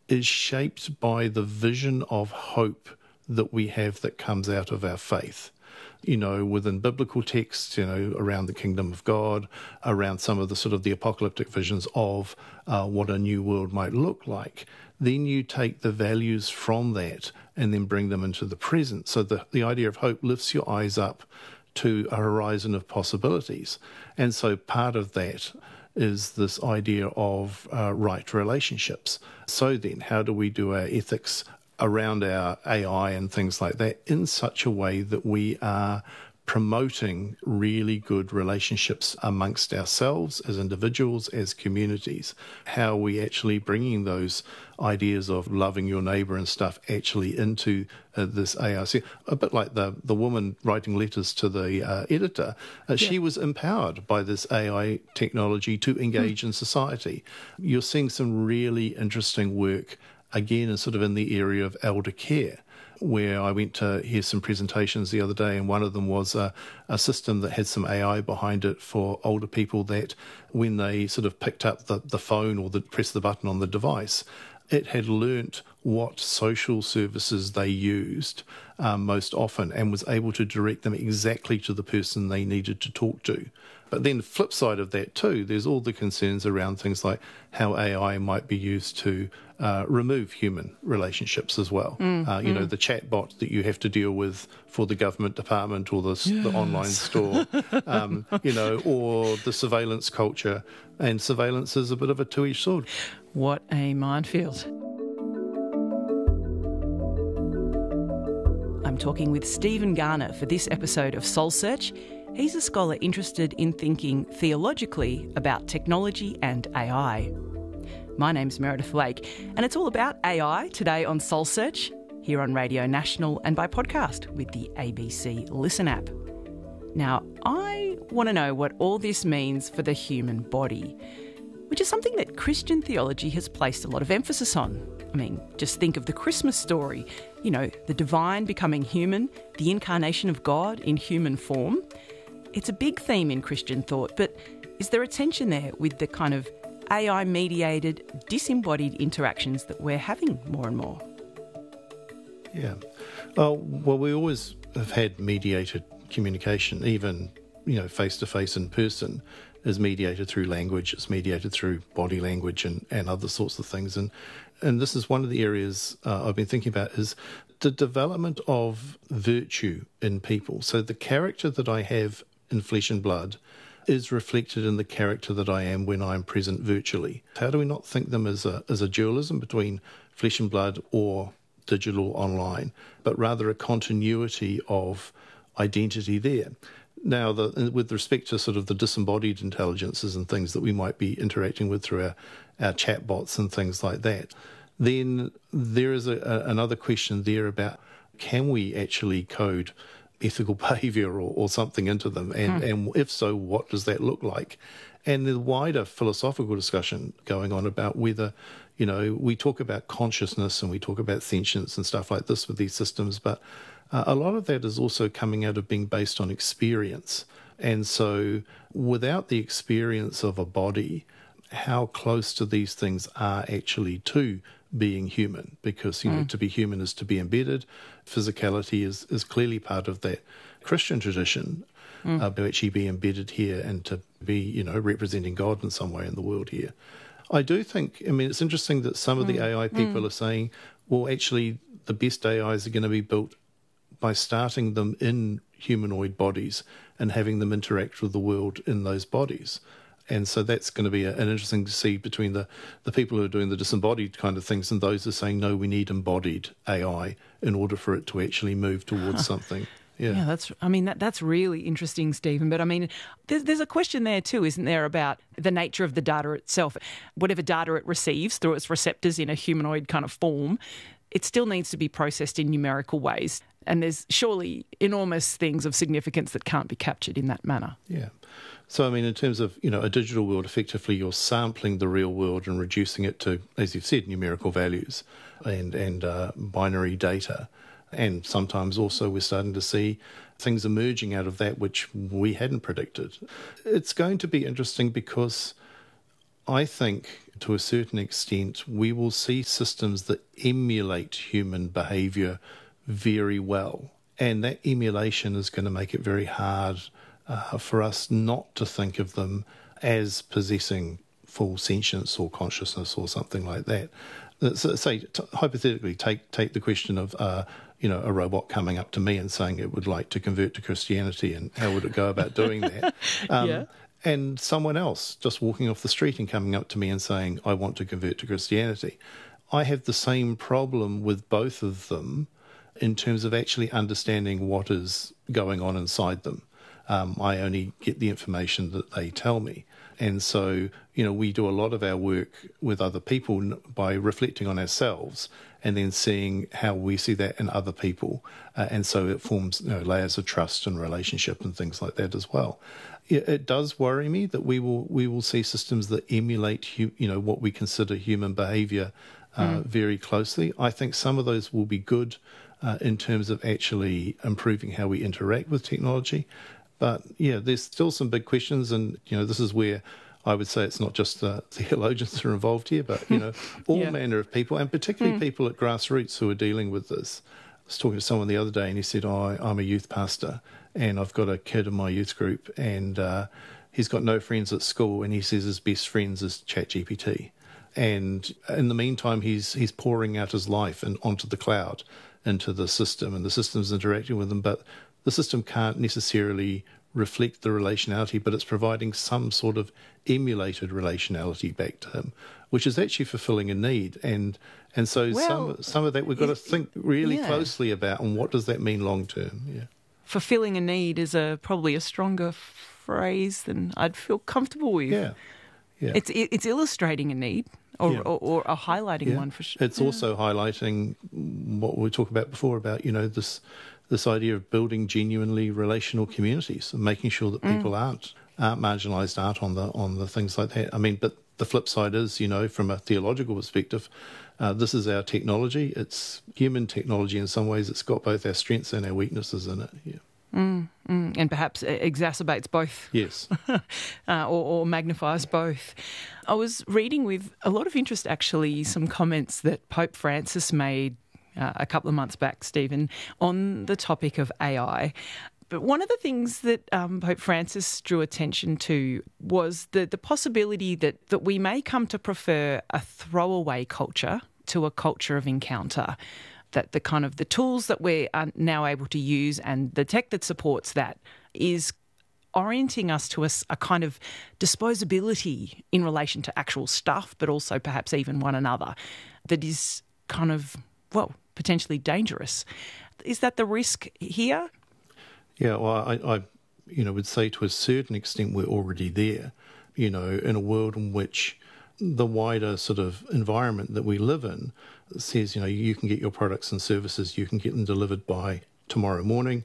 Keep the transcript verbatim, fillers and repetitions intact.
is shaped by the vision of hope that we have that comes out of our faith. You know, within biblical texts, you know, around the kingdom of God, around some of the sort of the apocalyptic visions of uh, what a new world might look like. Then you take the values from that and then bring them into the present. So the, the idea of hope lifts your eyes up to a horizon of possibilities. And so part of that is this idea of uh, right relationships. So then, how do we do our ethics around our A I and things like that in such a way that we are promoting really good relationships amongst ourselves as individuals, as communities? How are we actually bringing those ideas of loving your neighbour and stuff actually into uh, this A I? So a bit like the, the woman writing letters to the uh, editor, uh, yeah. She was empowered by this A I technology to engage mm. in society. You're seeing some really interesting work again, is sort of in the area of elder care, where I went to hear some presentations the other day, and one of them was a, a system that had some A I behind it for older people that when they sort of picked up the, the phone or the, pressed the button on the device, it had learnt what social services they used um, most often and was able to direct them exactly to the person they needed to talk to. But then the flip side of that too, there's all the concerns around things like how A I might be used to uh, remove human relationships as well. Mm, uh, you mm. know, the chat bot that you have to deal with for the government department or the, yes. the online store, um, you know, or the surveillance culture. And surveillance is a bit of a two-edged sword. What a minefield. I'm talking with Stephen Garner for this episode of Soul Search. He's a scholar interested in thinking theologically about technology and A I. My name's Meredith Lake, and it's all about A I today on Soul Search, here on Radio National and by podcast with the A B C Listen app. Now, I want to know what all this means for the human body, which is something that Christian theology has placed a lot of emphasis on. I mean, just think of the Christmas story, you know, the divine becoming human, the incarnation of God in human form. It's a big theme in Christian thought, but is there a tension there with the kind of A I-mediated, disembodied interactions that we're having more and more? Yeah. Oh, well, we always have had mediated communication, even, you know, face-to-face in person is mediated through language, it's mediated through body language and, and other sorts of things. And and this is one of the areas uh, I've been thinking about is the development of virtue in people. So the character that I have in flesh and blood is reflected in the character that I am when I'm present virtually. How do we not think them as a as a dualism between flesh and blood or digital online, but rather a continuity of identity there? Now, the, with respect to sort of the disembodied intelligences and things that we might be interacting with through our, our chatbots and things like that, then there is a, a, another question there about can we actually code ethical behaviour or, or something into them, and, mm. and if so, what does that look like? And the wider philosophical discussion going on about whether, you know, we talk about consciousness and we talk about sentience and stuff like this with these systems, but uh, a lot of that is also coming out of being based on experience. And so without the experience of a body, how close to these things are actually to being human? Because, you know, mm. to be human is to be embedded. Physicality is, is clearly part of that Christian tradition, mm. uh, to actually be embedded here and to be, you know, representing God in some way in the world here. I do think, I mean, it's interesting that some of the mm. A I people mm. are saying, well, actually, the best A Is are going to be built by starting them in humanoid bodies and having them interact with the world in those bodies. And so that's going to be a, an interesting to see between the, the people who are doing the disembodied kind of things and those who are saying, no, we need embodied A I in order for it to actually move towards huh. something. Yeah. yeah, that's. I mean, that that's really interesting, Stephen. But I mean, there's, there's a question there too, isn't there, about the nature of the data itself? Whatever data it receives through its receptors in a humanoid kind of form, it still needs to be processed in numerical ways. And there's surely enormous things of significance that can't be captured in that manner. Yeah. So, I mean, in terms of, you know, a digital world, effectively you're sampling the real world and reducing it to, as you've said, numerical values and, and uh, binary data. And sometimes also we're starting to see things emerging out of that which we hadn't predicted. It's going to be interesting because I think to a certain extent we will see systems that emulate human behaviour very well. And that emulation is going to make it very hard uh, for us not to think of them as possessing full sentience or consciousness or something like that. So, say, t- hypothetically, take take the question of uh, you know, a robot coming up to me and saying it would like to convert to Christianity, and how would it go about doing that? Um, yeah. And someone else just walking off the street and coming up to me and saying, I want to convert to Christianity. I have the same problem with both of them in terms of actually understanding what is going on inside them. Um, I only get the information that they tell me. And so, you know, we do a lot of our work with other people by reflecting on ourselves and then seeing how we see that in other people. Uh, and so it forms, you know, layers of trust and relationship and things like that as well. It, it does worry me that we will we will see systems that emulate, hu- you know, what we consider human behaviour uh, mm. very closely. I think some of those will be good uh, in terms of actually improving how we interact with technology. But, yeah, there's still some big questions, and, you know, this is where I would say it's not just the theologians that are involved here, but, you know, all yeah. manner of people, and particularly mm. people at grassroots who are dealing with this. I was talking to someone the other day, and he said, oh, I'm a youth pastor, and I've got a kid in my youth group, and uh, he's got no friends at school, and he says his best friends is ChatGPT. And in the meantime, he's he's pouring out his life and onto the cloud, into the system, and the system's interacting with him, but the system can't necessarily reflect the relationality, but it's providing some sort of emulated relationality back to him, which is actually fulfilling a need. And and so well, some some of that we've got to think really yeah. closely about, and what does that mean long term? Yeah. Fulfilling a need is a probably a stronger phrase than I'd feel comfortable with. Yeah, yeah. It's it's illustrating a need. Or, yeah. or, or a highlighting yeah. one for sure. It's yeah. also highlighting what we talked about before about, you know, this this idea of building genuinely relational communities and making sure that people mm. aren't aren't marginalised, aren't on the on the things like that. I mean, but the flip side is, you know, from a theological perspective, uh, this is our technology. It's human technology in some ways. It's got both our strengths and our weaknesses in it. Yeah. Mm, mm, and perhaps exacerbates both. Yes. uh, or, or magnifies both. I was reading with a lot of interest, actually, some comments that Pope Francis made uh, a couple of months back, Stephen, on the topic of A I. But one of the things that um, Pope Francis drew attention to was the, the possibility that, that we may come to prefer a throwaway culture to a culture of encounter. That the kind of the tools that we are now able to use and the tech that supports that is orienting us to a, a kind of disposability in relation to actual stuff, but also perhaps even one another, that is kind of, well, potentially dangerous. Is that the risk here? Yeah, well, I, I you know, would say to a certain extent we're already there, you know, in a world in which the wider sort of environment that we live in says, you know, you can get your products and services, you can get them delivered by tomorrow morning.